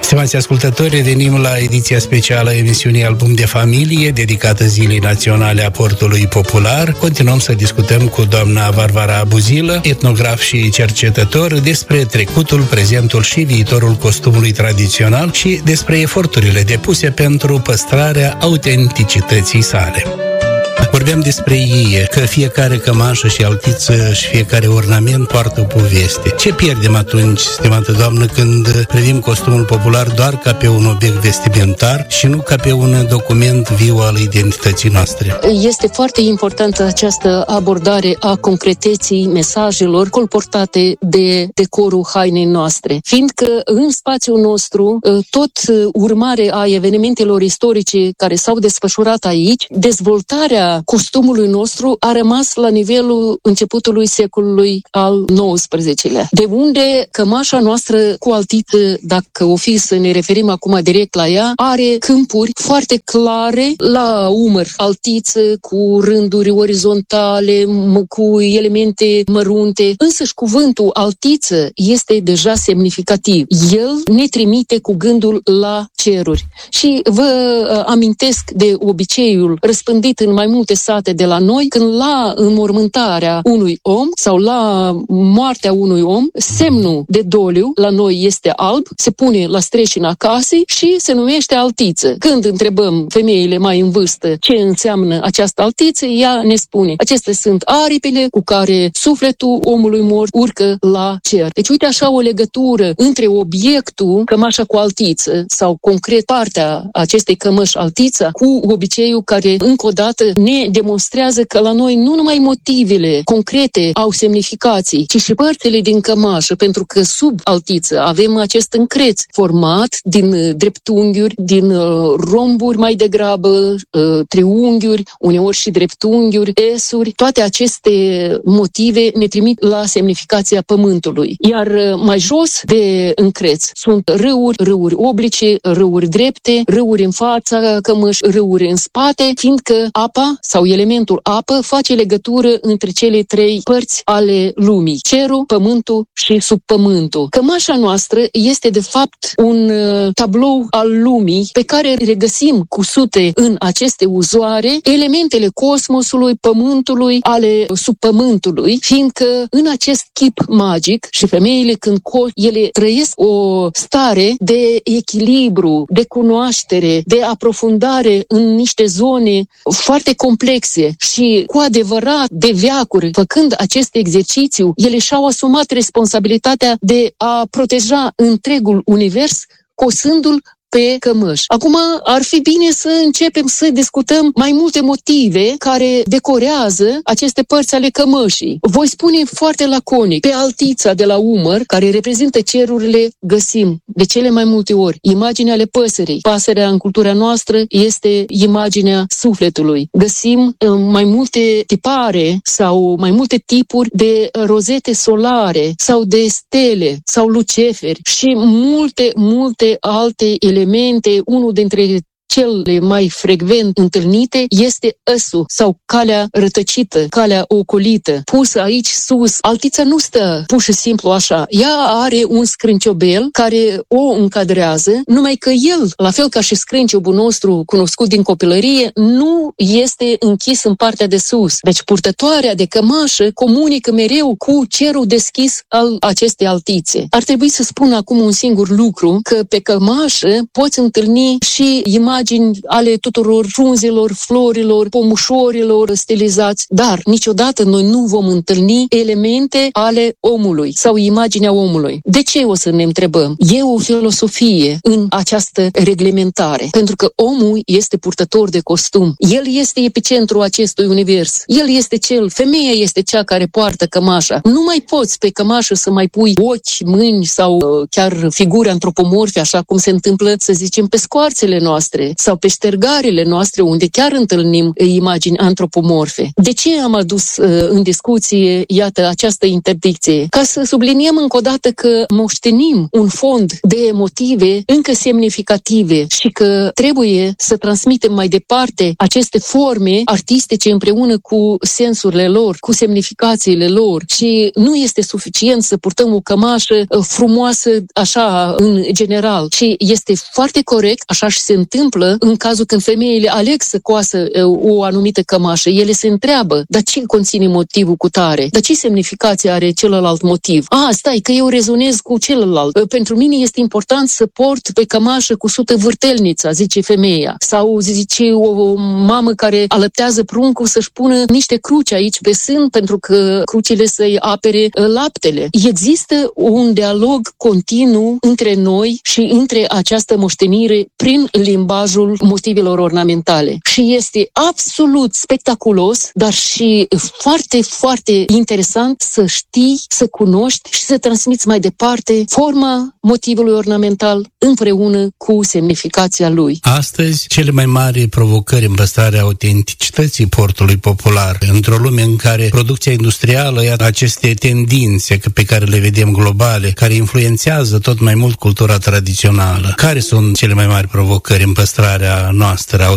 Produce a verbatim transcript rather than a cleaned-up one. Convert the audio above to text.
Stimați ascultători, revenim la ediția specială a emisiunii Album de Familie, dedicată Zilei Naționale a Portului Popular. Continuăm să discutăm cu doamna Varvara Buzilă, etnograf și cercetător, despre trecutul, prezentul și viitorul costumului tradițional și despre eforturile depuse pentru păstrarea autenticității sale. Vorbeam despre ei, că fiecare cămașă și altiță și fiecare ornament poartă o poveste. Ce pierdem atunci, stimată doamnă, când privim costumul popular doar ca pe un obiect vestimentar și nu ca pe un document viu al identității noastre? Este foarte importantă această abordare a concreteții mesajelor colportate de decorul hainei noastre, fiindcă în spațiul nostru, tot urmare a evenimentelor istorice care s-au desfășurat aici, dezvoltarea costumului nostru a rămas la nivelul începutului secolului al nouăsprezecelea. De unde cămașa noastră cu altiță, dacă o fi să ne referim acum direct la ea, are câmpuri foarte clare la umăr, altiță cu rânduri orizontale, cu elemente mărunte. Însăși cuvântul altiță este deja semnificativ. El ne trimite cu gândul la ceruri. Și vă amintesc de obiceiul răspândit în mai multe sate de la noi, când la înmormântarea unui om sau la moartea unui om, semnul de doliu la noi este alb, se pune la streșina casei și se numește altiță. Când întrebăm femeile mai în vârstă ce înseamnă această altiță, ea ne spune: acestea sunt aripile cu care sufletul omului mort urcă la cer. Deci uite așa o legătură între obiectul cămașa cu altiță sau concret partea acestei cămăși altiță cu obiceiul care încă o dată ne demonstrează că la noi nu numai motivele concrete au semnificații, ci și părțile din cămașă, pentru că sub altiță avem acest încreț format din dreptunghiuri, din romburi mai degrabă, triunghiuri, uneori și dreptunghiuri, esuri. Toate aceste motive ne trimit la semnificația pământului. Iar mai jos de încreț sunt râuri, râuri oblice, râuri drepte, râuri în fața cămăși, râuri în spate, fiindcă apa sau elementul apă face legătură între cele trei părți ale lumii: cerul, pământul și subpământul. Cămașa noastră este de fapt un uh, tablou al lumii pe care regăsim cusute în aceste uzoare elementele cosmosului, pământului, ale subpământului, fiindcă în acest chip magic și femeile când co- ele trăiesc o stare de echilibru, de cunoaștere, de aprofundare în niște zone foarte complexe și cu adevărat de veacuri, făcând acest exercițiu, ele și-au asumat responsabilitatea de a proteja întregul univers, cosându-l pe cămăși. Acum ar fi bine să începem să discutăm mai multe motive care decorează aceste părți ale cămășii. Voi spune foarte laconic: pe altița de la umăr, care reprezintă cerurile, găsim de cele mai multe ori imaginea ale păsării. Pasărea în cultura noastră este imaginea sufletului. Găsim mai multe tipare sau mai multe tipuri de rozete solare sau de stele sau luceferi și multe, multe alte elemente. elemente, unul dintre cele mai frecvent întâlnite este ăsul sau calea rătăcită, calea ocolită, pusă aici sus. Altița nu stă pur și simplu așa. Ea are un scrânciobel care o încadrează, numai că el, la fel ca și scrânciobul nostru cunoscut din copilărie, nu este închis în partea de sus. Deci purtătoarea de cămașă comunică mereu cu cerul deschis al acestei altițe. Ar trebui să spun acum un singur lucru, că pe cămașă poți întâlni și imagini ale tuturor frunzelor, florilor, pomușorilor stilizați, dar niciodată noi nu vom întâlni elemente ale omului sau imaginea omului. De ce, o să ne întrebăm? E o filosofie în această reglementare, pentru că omul este purtător de costum. El este epicentrul acestui univers. El este cel, femeia este cea care poartă cămașa. Nu mai poți pe cămașă să mai pui ochi, mâini sau uh, chiar figuri antropomorfe, așa cum se întâmplă, să zicem, pe scoarțele noastre. noastre sau pe ștergarele noastre, unde chiar întâlnim imagini antropomorfe. De ce am adus uh, în discuție, iată, această interdicție? Ca să subliniem încă o dată că moștenim un fond de motive încă semnificative și că trebuie să transmitem mai departe aceste forme artistice împreună cu sensurile lor, cu semnificațiile lor. Și nu este suficient să purtăm o cămașă frumoasă așa în general. Și este foarte corect, așa și se întâmplă în cazul când femeile aleg să coasă o anumită cămașă. Ele se întreabă, dar ce conține motivul cu tare? Dar ce semnificație are celălalt motiv? A, stai, că eu rezonez cu celălalt. Pentru mine este important să port pe cămașă cu sută vârtelnița, zice femeia. Sau zice o mamă care alăptează pruncul să-și pună niște cruci aici pe sân pentru că crucile să-i apere laptele. Există un dialog continuu între noi și între această moștenire prin limbajul motivelor ornamentale. Și este absolut spectaculos, dar și foarte, foarte interesant să știi, să cunoști și să transmiți mai departe forma motivului ornamental împreună cu semnificația lui. Astăzi, cele mai mari provocări în păstrarea autenticității portului popular, într-o lume în care producția industrială, iar aceste tendințe pe care le vedem globale, care influențează tot mai mult cultura tradițională. Care sunt cele mai mari provocări în păstrarea noastră